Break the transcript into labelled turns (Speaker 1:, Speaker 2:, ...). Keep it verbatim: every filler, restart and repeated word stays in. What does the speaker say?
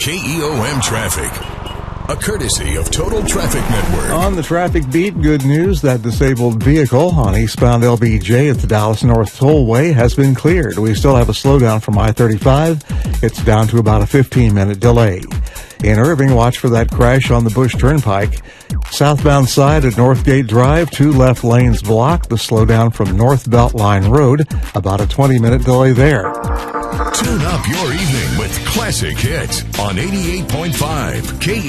Speaker 1: K E O M Traffic. A courtesy of Total Traffic Network.
Speaker 2: On the traffic beat, good news. That disabled vehicle on eastbound L B J at the Dallas North Tollway has been cleared. We still have a slowdown from I thirty-five. It's down to about a fifteen-minute delay. In Irving, watch for that crash on the Bush Turnpike. Southbound side at Northgate Drive, two left lanes blocked. The slowdown from North Beltline Road, about a twenty-minute delay there.
Speaker 1: Tune up your evening with classic hits on eighty-eight point five K E O M.